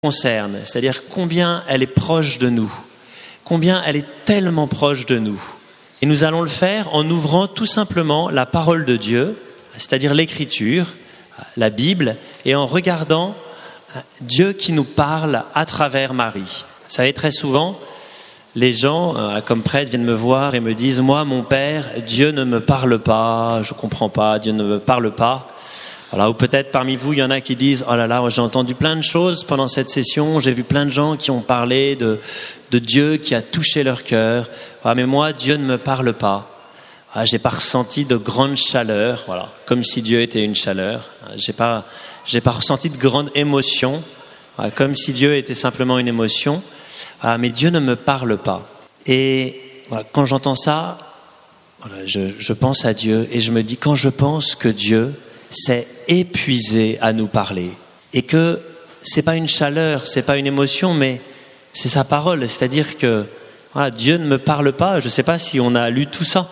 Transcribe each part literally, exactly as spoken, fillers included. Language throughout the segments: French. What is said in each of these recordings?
concerne, c'est-à-dire combien elle est proche de nous, combien elle est tellement proche de nous. Et nous allons le faire en ouvrant tout simplement la parole de Dieu, c'est-à-dire l'Écriture, la Bible, et en regardant Dieu qui nous parle à travers Marie. Vous savez, très souvent, les gens, comme prêtres, viennent me voir et me disent « Moi, mon Père, Dieu ne me parle pas, je ne comprends pas, Dieu ne me parle pas. » Voilà, ou peut-être parmi vous, il y en a qui disent « Oh là là, j'ai entendu plein de choses pendant cette session, j'ai vu plein de gens qui ont parlé de, de Dieu qui a touché leur cœur. Ah, mais moi, Dieu ne me parle pas. Ah, j'ai pas ressenti de grande chaleur, voilà, comme si Dieu était une chaleur. J'ai pas, j'ai pas ressenti de grande émotion, voilà, comme si Dieu était simplement une émotion. Ah, mais Dieu ne me parle pas. » Et voilà, quand j'entends ça, voilà, je, je pense à Dieu et je me dis, quand je pense que Dieu s'est épuisé à nous parler et que c'est pas une chaleur, c'est pas une émotion, mais c'est sa parole. C'est-à-dire que voilà, Dieu ne me parle pas. Je sais pas si on a lu tout ça,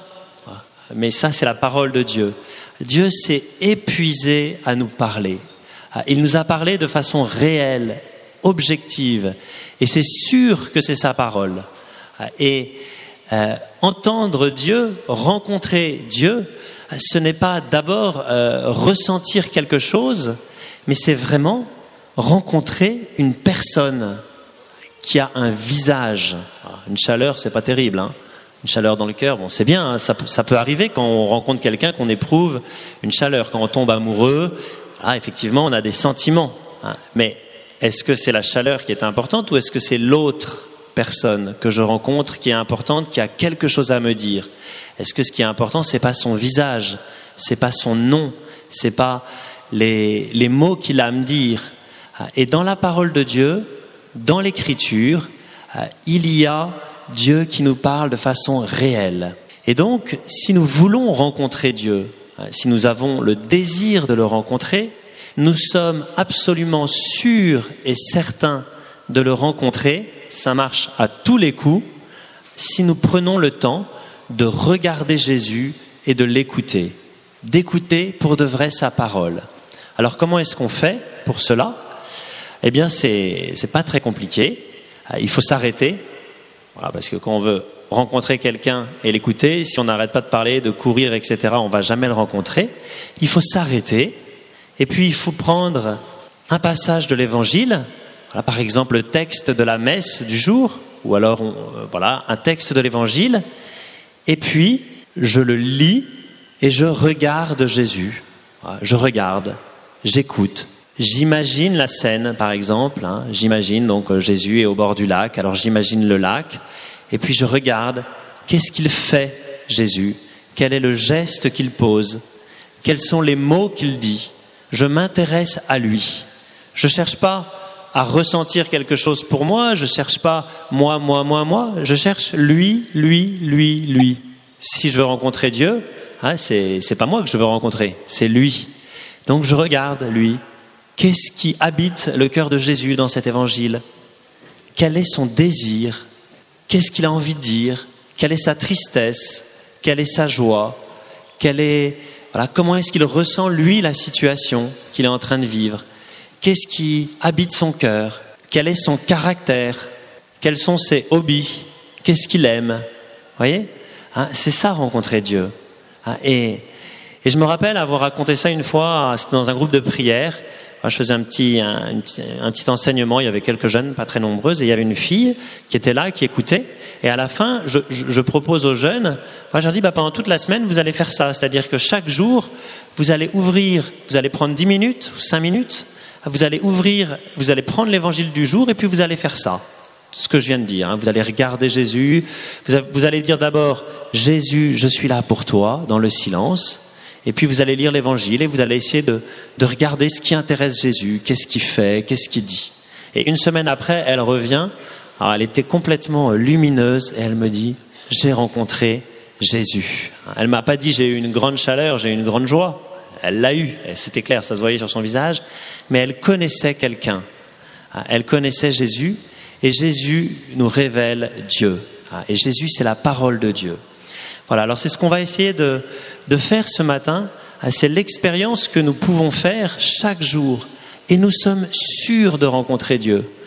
mais ça c'est la parole de Dieu. Dieu s'est épuisé à nous parler. Il nous a parlé de façon réelle, objective, et c'est sûr que c'est sa parole. Et euh, entendre Dieu, rencontrer Dieu, ce n'est pas d'abord euh, ressentir quelque chose, mais c'est vraiment rencontrer une personne qui a un visage. Une chaleur, c'est pas terrible, hein. Une chaleur dans le cœur, bon, c'est bien, hein, ça, ça peut arriver quand on rencontre quelqu'un qu'on éprouve une chaleur. Quand on tombe amoureux, ah, effectivement, on a des sentiments. Hein, mais est-ce que c'est la chaleur qui est importante ou est-ce que c'est l'autre personne que je rencontre qui est importante, qui a quelque chose à me dire? Est-ce que ce qui est important, c'est pas son visage, c'est pas son nom, c'est pas les, les mots qu'il a à me dire? Et dans la parole de Dieu, dans l'Écriture, il y a Dieu qui nous parle de façon réelle. Et donc, si nous voulons rencontrer Dieu, si nous avons le désir de le rencontrer, nous sommes absolument sûrs et certains de le rencontrer. Ça marche à tous les coups si nous prenons le temps de regarder Jésus et de l'écouter, d'écouter pour de vrai sa parole. Alors comment est-ce qu'on fait pour cela? Eh bien, c'est c'est pas très compliqué. Il faut s'arrêter, voilà, parce que quand on veut rencontrer quelqu'un et l'écouter, si on n'arrête pas de parler, de courir, et cetera, on va jamais le rencontrer. Il faut s'arrêter, et puis il faut prendre un passage de l'Évangile, voilà, par exemple le texte de la messe du jour, ou alors on, euh, voilà, un texte de l'Évangile, et puis je le lis et je regarde Jésus. Voilà, je regarde, j'écoute. J'imagine la scène, par exemple. Hein, j'imagine donc Jésus est au bord du lac. Alors j'imagine le lac, et puis je regarde. Qu'est-ce qu'il fait, Jésus? Quel est le geste qu'il pose? Quels sont les mots qu'il dit? Je m'intéresse à lui. Je cherche pas à ressentir quelque chose pour moi. Je cherche pas moi, moi, moi, moi. Je cherche lui, lui, lui, lui. Si je veux rencontrer Dieu, hein, c'est c'est pas moi que je veux rencontrer, c'est lui. Donc je regarde lui. Qu'est-ce qui habite le cœur de Jésus dans cet évangile? Quel est son désir? Qu'est-ce qu'il a envie de dire? Quelle est sa tristesse? Quelle est sa joie? Quelle est, voilà, comment est-ce qu'il ressent, lui, la situation qu'il est en train de vivre? Qu'est-ce qui habite son cœur? Quel est son caractère? Quels sont ses hobbies? Qu'est-ce qu'il aime? Vous voyez, hein, c'est ça, rencontrer Dieu. Hein, et, et je me rappelle avoir raconté ça une fois, c'était dans un groupe de prière. Je faisais un petit, un, un petit enseignement, il y avait quelques jeunes, pas très nombreuses, et il y avait une fille qui était là, qui écoutait. Et à la fin, je, je, je propose aux jeunes, enfin, je leur dis, bah, pendant toute la semaine, vous allez faire ça. C'est-à-dire que chaque jour, vous allez ouvrir, vous allez prendre dix minutes ou cinq minutes, vous allez ouvrir, vous allez prendre l'évangile du jour, et puis vous allez faire ça. Ce que je viens de dire, hein. Vous allez regarder Jésus, vous, avez, vous allez dire d'abord, Jésus, je suis là pour toi, dans le silence. Et puis vous allez lire l'évangile et vous allez essayer de, de regarder ce qui intéresse Jésus, qu'est-ce qu'il fait, qu'est-ce qu'il dit. Et une semaine après, elle revient, alors elle était complètement lumineuse et elle me dit, j'ai rencontré Jésus. Elle m'a pas dit, j'ai eu une grande chaleur, j'ai eu une grande joie. Elle l'a eu, c'était clair, ça se voyait sur son visage, mais elle connaissait quelqu'un. Elle connaissait Jésus et Jésus nous révèle Dieu. Et Jésus, c'est la parole de Dieu. Voilà, alors c'est ce qu'on va essayer de, de faire ce matin. C'est l'expérience que nous pouvons faire chaque jour. et nous sommes sûrs de rencontrer Dieu.